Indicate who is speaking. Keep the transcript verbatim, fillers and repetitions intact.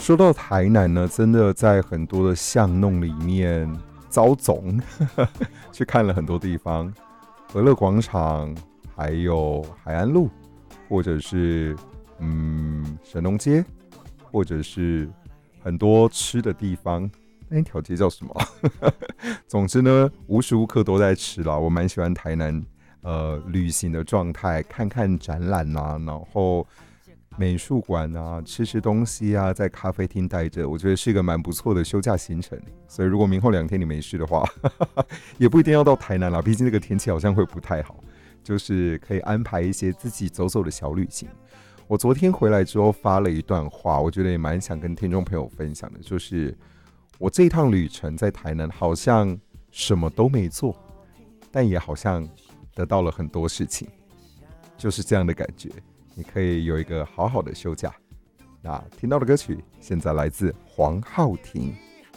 Speaker 1: 说到台南呢，真的在很多的巷弄里面遭总去看了很多地方，和乐广场，还有海岸路，或者是嗯神农街，或者是很多吃的地方。那条街叫什么？总之呢，无时无刻都在吃啦。我蛮喜欢台南呃旅行的状态，看看展览啊，然后美术馆啊，吃吃东西啊，在咖啡厅待着，我觉得是一个蛮不错的休假行程。所以如果明后两天你没事的话，也不一定要到台南啦，毕竟这个天气好像会不太好，就是可以安排一些自己走走的小旅行。我昨天回来之后发了一段话，我觉得也蛮想跟听众朋友分享的，就是我这一趟旅程在台南好像什么都没做，但也好像得到了很多事情，就是这样的感觉。你可以有一个好好的休假。那听到的歌曲现在来自黄浩庭。